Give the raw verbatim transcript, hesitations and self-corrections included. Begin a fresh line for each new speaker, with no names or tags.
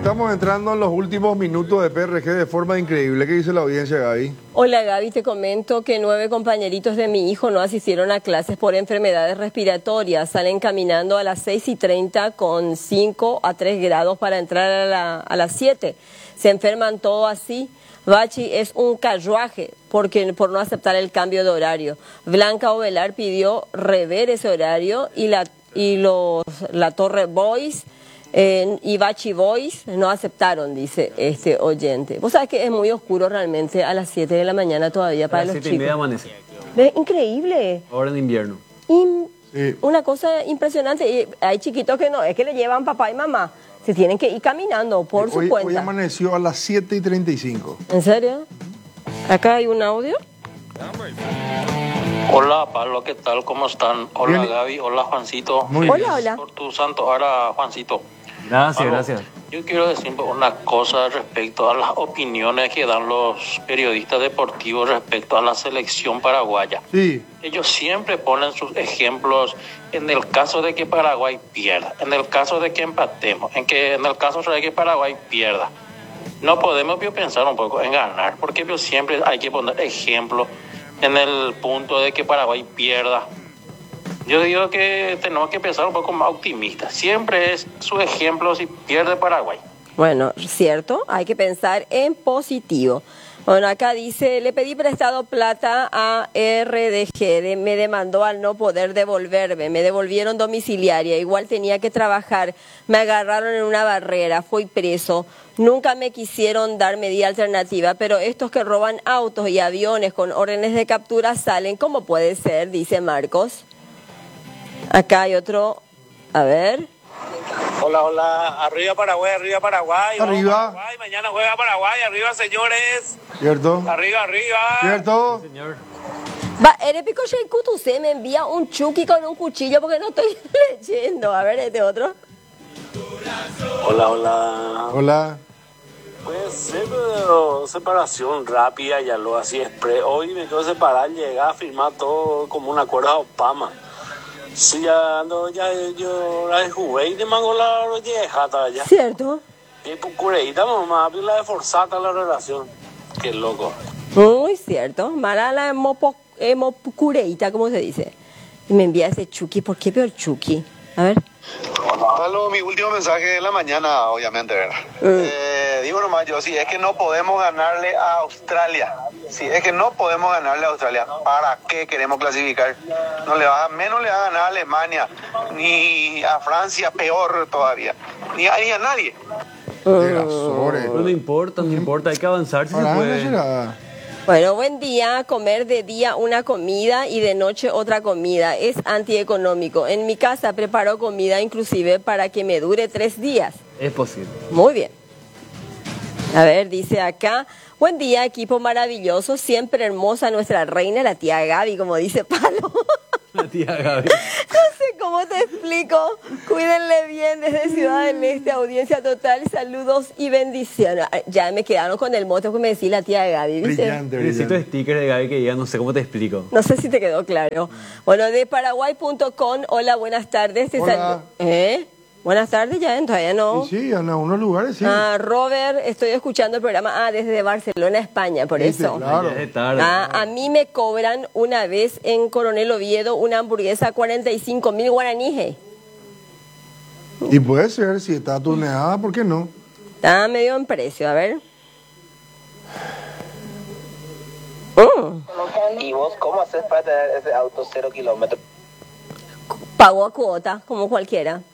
estamos entrando en los últimos minutos de P R G de forma increíble. ¿Qué dice la audiencia, Gaby?
Hola, Gaby, te comento que nueve compañeritos de mi hijo no asistieron a clases por enfermedades respiratorias. Salen caminando a las seis y treinta con cinco a tres grados para entrar a, la, a las siete. Se enferman todo así. Bachi es un carruaje porque, por no aceptar el cambio de horario. Blanca Ovelar pidió rever ese horario y la, y los, la Torre Boys eh, y Bachi Boys no aceptaron, dice este oyente. Vos sabés que es muy oscuro realmente a las siete de la mañana todavía para los chicos. A las siete y media amanece. ¿Ves? Increíble.
Ahora en invierno.
In, sí. Una cosa impresionante. Y hay chiquitos que no, es que le llevan papá y mamá. Se tienen que ir caminando por
hoy,
su cuenta.
Hoy amaneció a las siete y treinta y cinco.
¿En serio? Acá hay un audio.
Hola Pablo, ¿qué tal? ¿Cómo están? Hola
Bien.
Gaby, hola Juancito.
Muy hola, hola.
Por tu santo ahora, Juancito.
Gracias,
Pablo,
gracias.
Yo quiero decir una cosa respecto a las opiniones que dan los periodistas deportivos respecto a la selección paraguaya.
Sí.
Ellos siempre ponen sus ejemplos en el caso de que Paraguay pierda, en el caso de que empatemos, en que en el caso de que Paraguay pierda. No podemos yo, pensar un poco en ganar, porque yo, siempre hay que poner ejemplos en el punto de que Paraguay pierda. Yo digo que tenemos que pensar un poco más optimistas. Siempre es su ejemplo si pierde Paraguay.
Bueno, cierto, hay que pensar en positivo. Bueno, acá dice, le pedí prestado plata a R D G, me demandó al no poder devolverme, me devolvieron domiciliaria, igual tenía que trabajar, me agarraron en una barrera, fui preso, nunca me quisieron dar medida alternativa, pero estos que roban autos y aviones con órdenes de captura salen, ¿cómo puede ser? Dice Marcos. Acá hay otro, a ver.
Hola, hola, arriba Paraguay, arriba Paraguay.
Arriba.
Paraguay. Mañana juega Paraguay, arriba señores.
¿Cierto?
Arriba, arriba.
¿Cierto?
Sí, señor.
Va, Erepico Sheikutuse me envía un chuki con un cuchillo porque no estoy leyendo. A ver, este otro.
Hola, hola.
Hola.
Puede ser pero separación rápida, ya lo así express. Hoy me quiero separar, llegar a firmar todo como un acuerdo a Obama. Sí, ya ando, ya yo la jugué y de mango la jata ya.
¿Cierto?
Y pues cureita mamá, la de forzata la relación. Qué loco.
Muy cierto. Mala la hemopucureita, ¿cómo se dice? Y me envía ese chuki. ¿Por qué veo el chuki? A ver.
Pablo, mi último mensaje de la mañana, obviamente, ¿verdad? Mm. Eh, digo nomás yo, si es que no podemos ganarle a Australia, si es que no podemos ganarle a Australia, ¿para qué queremos clasificar? No le va, menos le va a ganar a Alemania, ni a Francia, peor todavía, ni a, ni a nadie.
Uh, no importa, no importa, hay que avanzar si se puede.
Bueno, buen día. Comer de día una comida y de noche otra comida es antieconómico. En mi casa preparo comida inclusive para que me dure tres días.
Es posible.
Muy bien. A ver, dice acá, buen día, equipo maravilloso, siempre hermosa nuestra reina, la tía Gaby, como dice Palo.
La tía Gaby.
No sé cómo te explico. Cuídenle bien desde Ciudad del Este, audiencia total, saludos y bendiciones. Ya me quedaron con el mote que me decía la tía Gaby, ¿viste?
Brillante,
Necesito
brillante.
stickers de Gaby que ya no sé cómo te explico.
No sé si te quedó claro. Bueno, de paraguay punto com, hola, buenas tardes. Te
Hola.
saludo. ¿Eh? Buenas tardes, ya, todavía no.
Sí, sí, en algunos lugares sí.
Ah, Robert, estoy escuchando el programa ah, desde Barcelona, España, por
Sí, sí,
eso.
claro.
Ya es tarde.
Ah, a mí me cobran una vez en Coronel Oviedo una hamburguesa cuarenta y cinco mil guaraníes.
Y puede ser, si está tuneada, ¿por qué no?
Está medio en precio, a ver. Mm.
¿Y vos cómo haces para tener ese auto cero kilómetros?
Pago a cuota, como cualquiera.